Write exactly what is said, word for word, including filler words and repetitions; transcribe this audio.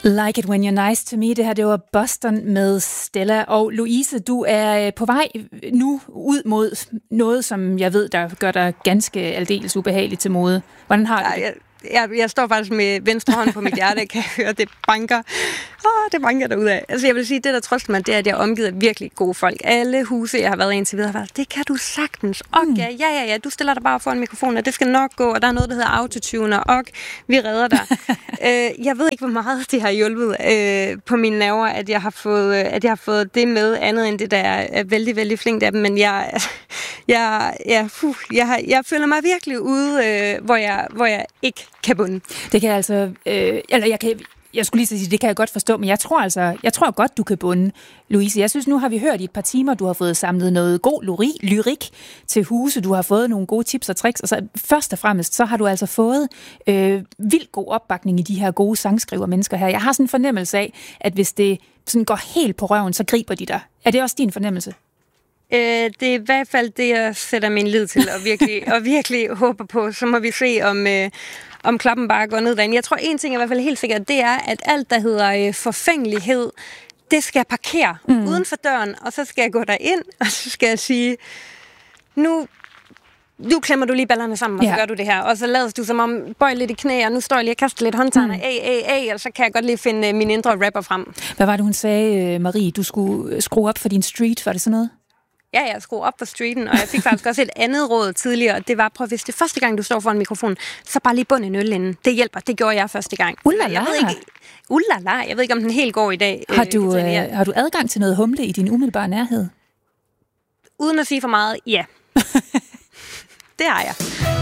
Like it when you're nice to me. Det her, det var Boston med Stella. Og Louise, du er på vej nu ud mod noget, som jeg ved, der gør dig ganske aldeles ubehageligt til mode. Hvordan har du det? Ja, jeg, jeg, jeg står faktisk med venstre hånd på mit hjerte. Jeg kan høre, det banker. Åh, det banker derudad. Altså, jeg vil sige, det der trøster mig, det er, at jeg er omgivet af virkelig gode folk. Alle huse, jeg har været indtil videre, har været, det kan du sagtens. Og mm. ja, ja, ja, du stiller dig bare foran mikrofonen, og det skal nok gå, og der er noget, der hedder autotuner, og vi redder dig. øh, jeg ved ikke, hvor meget det har hjulpet øh, på mine nerver, at jeg har fået, at jeg har fået det med, andet end det, der er vældig, vældig flinkt af dem. Men jeg, jeg, jeg, puh, jeg, har, jeg føler mig virkelig ude, øh, hvor, jeg, hvor jeg ikke kan bunde. Det kan altså, øh, eller jeg kan... Jeg skulle lige sige, det kan jeg godt forstå, men jeg tror altså, jeg tror godt, du kan bunde, Louise. Jeg synes, nu har vi hørt i et par timer, du har fået samlet noget god lyrik til huse, du har fået nogle gode tips og tricks, og så først og fremmest, så har du altså fået øh, vildt god opbakning i de her gode sangskriver-mennesker her. Jeg har sådan en fornemmelse af, at hvis det sådan går helt på røven, så griber de dig. Er det også din fornemmelse? Øh, det er i hvert fald det, jeg sætter min lid til, og virkelig, og virkelig håber på. Så må vi se, om... Øh, om klappen bare går ned derinde. Jeg tror, en ting er i hvert fald helt sikkert, det er, at alt, der hedder øh, forfængelighed, det skal jeg parkere mm. uden for døren, og så skal jeg gå derind, og så skal jeg sige, nu, nu klemmer du lige ballerne sammen, og ja. Så gør du det her. Og så lader du som om, bøj lidt i knæ, og nu står jeg lige og kaster lidt håndtegner, mm. a, a, a, og så kan jeg godt lige finde øh, min indre rapper frem. Hvad var det, hun sagde, Marie? Du skulle skrue op for din street, var det sådan noget? Ja, jeg skruer op på streeten, og jeg fik faktisk også et andet råd tidligere. Det var, prøv hvis det er første gang, du står foran mikrofonen, så bare lige bund en øl inden. Det hjælper. Det gjorde jeg første gang. Ullala. Jeg ved ikke, ullala. Jeg ved ikke, om den helt går i dag. Har du, øh, har du adgang til noget humle i din umiddelbare nærhed? Uden at sige for meget, ja. Det har jeg.